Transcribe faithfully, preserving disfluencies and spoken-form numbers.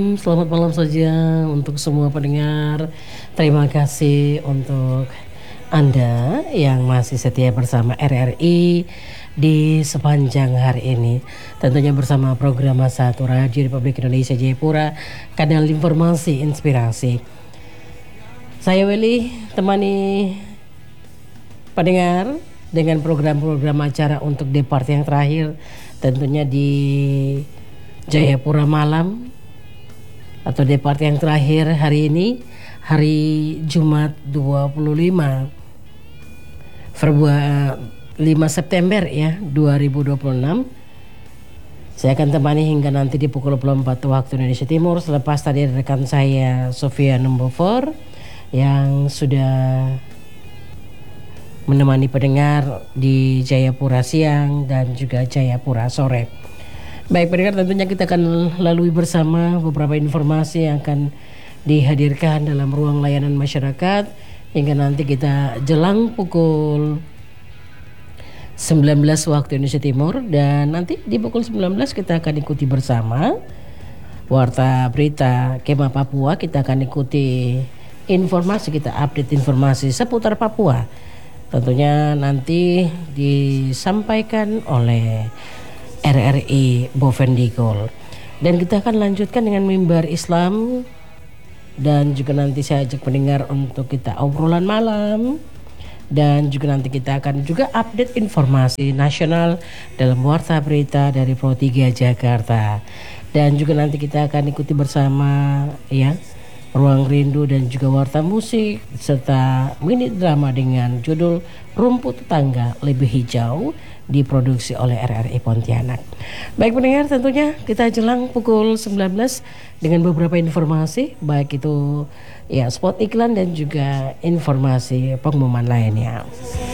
Selamat malam saja untuk semua pendengar. Terima kasih untuk Anda yang masih setia bersama R R I di sepanjang hari ini. Tentunya bersama program satu Radio Republik Indonesia Jayapura, kanal informasi inspirasi. Saya Willy, temani pendengar dengan program-program acara untuk depart yang terakhir, tentunya di Jayapura Malam atau depart yang terakhir hari ini, hari Jumat dua puluh lima Februari lima September ya dua ribu dua puluh enam. Saya akan temani hingga nanti di pukul dua puluh empat waktu Indonesia Timur. Selepas tadi rekan saya Sofia Numbofor yang sudah menemani pendengar di Jayapura siang dan juga Jayapura sore. Baik pendengar, tentunya kita akan lalui bersama beberapa informasi yang akan dihadirkan dalam ruang layanan masyarakat hingga nanti kita jelang pukul sembilan belas waktu Indonesia Timur, dan nanti di pukul sembilan belas kita akan ikuti bersama Warta Berita Kemah Papua. Kita akan ikuti informasi, kita update informasi seputar Papua. Tentunya nanti disampaikan oleh R R I Bovendigul. Dan kita akan lanjutkan dengan mimbar Islam, dan juga nanti saya ajak pendengar untuk kita obrolan malam, dan juga nanti kita akan juga update informasi nasional dalam Warta Berita dari Pro tiga Jakarta. Dan juga nanti kita akan ikuti bersama ya Ruang Rindu dan juga Warta Musik serta mini drama dengan judul Rumput Tetangga Lebih Hijau, diproduksi oleh R R I Pontianak. Baik pendengar, tentunya kita jelang pukul sembilan belas dengan beberapa informasi, baik itu ya spot iklan dan juga informasi pengumuman lainnya.